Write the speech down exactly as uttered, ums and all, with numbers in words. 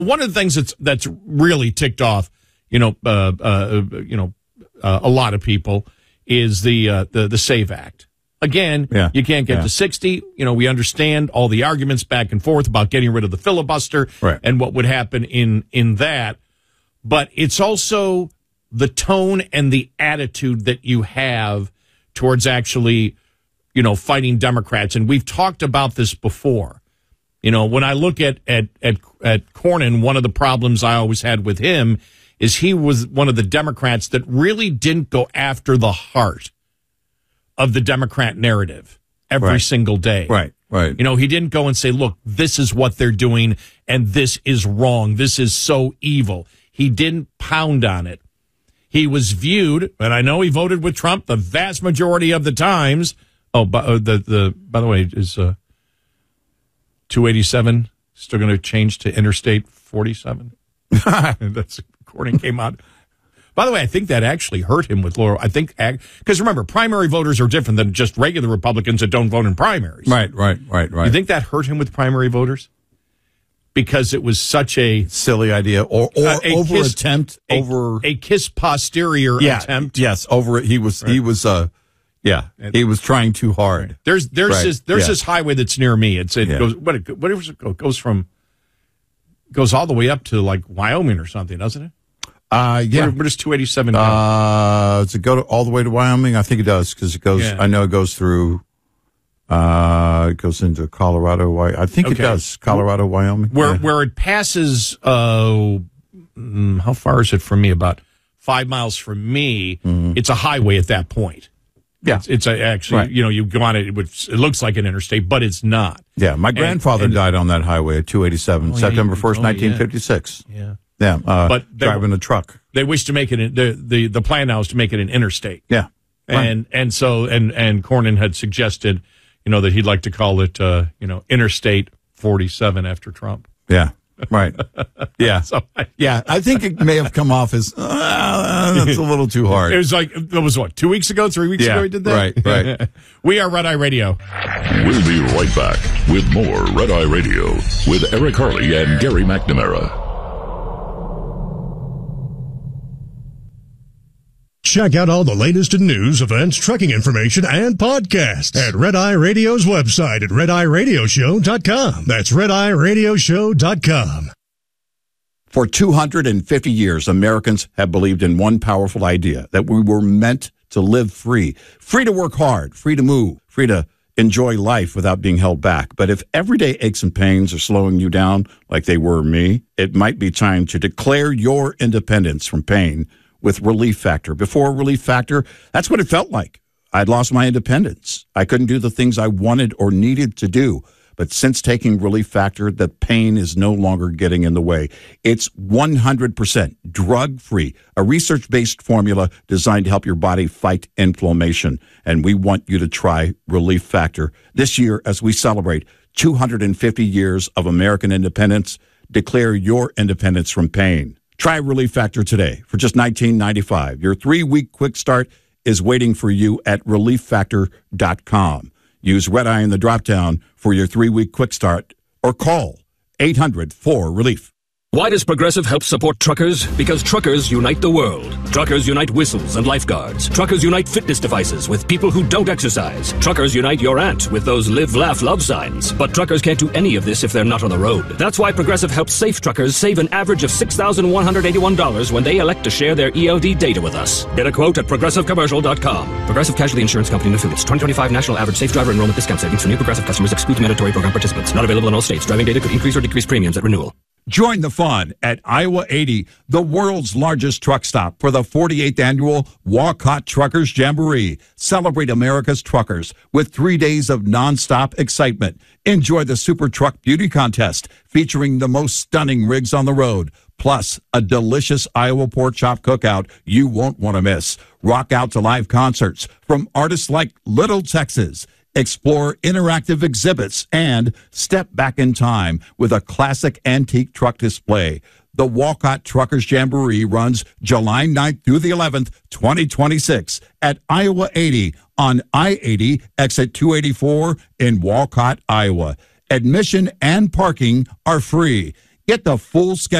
one of the things that's that's really ticked off, you know, uh, uh, you know, uh, a lot of people is the uh, the the SAVE Act. Again, yeah. you can't get yeah. to sixty. You know, we understand all the arguments back and forth about getting rid of the filibuster right. and what would happen in in that. But it's also the tone and the attitude that you have towards actually, you know, fighting Democrats. And we've talked about this before. You know, when I look at at at, at Cornyn, one of the problems I always had with him is he was one of the Democrats that really didn't go after the heart of the Democrat narrative every right. single day. Right, right. You know, he didn't go and say, look, this is what they're doing, and this is wrong. This is so evil. He didn't pound on it. He was viewed, and I know he voted with Trump the vast majority of the times. Oh, but, uh, the, the, by the way, is uh, two eighty-seven still going to change to Interstate forty-seven? That's according came out. By the way, I think that actually hurt him with Laurel. I think, because remember, primary voters are different than just regular Republicans that don't vote in primaries. Right, right, right, right. You think that hurt him with primary voters? Because it was such a silly idea, or, or uh, a over kiss, attempt, a, over a kiss posterior yeah, attempt. Yes, over he was right. he was uh yeah he was trying too hard. There's there's right. this there's yeah. this highway that's near me. It's it yeah. goes what it what it goes from goes all the way up to like Wyoming or something, doesn't it? Uh, yeah. Where, where does two eighty-seven go? Uh, does it go to, all the way to Wyoming? I think it does, because it goes, yeah. I know it goes through, uh, it goes into Colorado. I think okay. it does. Colorado, Wyoming. Where, yeah. where it passes, uh, how far is it from me? About five miles from me. Mm-hmm. It's a highway at that point. Yeah. It's, it's a, actually, right. you know, you go on it, it, would, it looks like an interstate, but it's not. Yeah. My grandfather and, and, died on that highway at two eighty-seven, oh, September first, oh, nineteen fifty-six. Yeah. yeah. Yeah, uh, but they, driving a truck. They wish to make it the the the plan now is to make it an interstate. Yeah, right. and and so and and Cornyn had suggested, you know, that he'd like to call it, uh, you know, Interstate forty-seven after Trump. Yeah, right. Yeah, so I, yeah. I think it may have come off as uh, that's a little too hard. It was like it was what two weeks ago, three weeks yeah, ago he did that. Right, right. We are Red Eye Radio. We'll be right back with more Red Eye Radio with Eric Harley and Gary McNamara. Check out all the latest in news, events, trucking information, and podcasts at Red Eye Radio's website at red eye radio show dot com. That's red eye radio show dot com. For two hundred fifty years, Americans have believed in one powerful idea, that we were meant to live free. Free to work hard, free to move, free to enjoy life without being held back. But if everyday aches and pains are slowing you down like they were me, it might be time to declare your independence from pain with Relief Factor. Before Relief Factor, that's what it felt like. I'd lost my independence. I couldn't do the things I wanted or needed to do. But since taking Relief Factor, the pain is no longer getting in the way. It's one hundred percent drug-free, a research-based formula designed to help your body fight inflammation. And we want you to try Relief Factor this year as we celebrate two hundred fifty years of American independence. Declare your independence from pain. Try Relief Factor today for just nineteen ninety-five dollars. Your three-week quick start is waiting for you at relief factor dot com. Use Red Eye in the drop-down for your three-week quick start or call eight hundred four relief. Why does Progressive help support truckers? Because truckers unite the world. Truckers unite whistles and lifeguards. Truckers unite fitness devices with people who don't exercise. Truckers unite your aunt with those live, laugh, love signs. But truckers can't do any of this if they're not on the road. That's why Progressive helps safe truckers save an average of six thousand one hundred eighty-one dollars when they elect to share their E L D data with us. Get a quote at progressive commercial dot com. Progressive Casualty Insurance Company and Affiliates. twenty twenty-five National Average Safe Driver Enrollment Discount Savings for new Progressive customers excludes mandatory program participants. Not available in all states. Driving data could increase or decrease premiums at renewal. Join the fun at Iowa eighty, the world's largest truck stop, for the forty-eighth annual Walcott Truckers Jamboree. Celebrate America's truckers with three days of nonstop excitement. Enjoy the Super Truck Beauty Contest featuring the most stunning rigs on the road, plus a delicious Iowa pork chop cookout you won't want to miss. Rock out to live concerts from artists like Little Texas. Explore interactive exhibits and step back in time with a classic antique truck display. The Walcott Truckers Jamboree runs July ninth through the eleventh, twenty twenty-six at Iowa eighty on I eighty, exit two eighty-four in Walcott, Iowa. Admission and parking are free. Get the full schedule.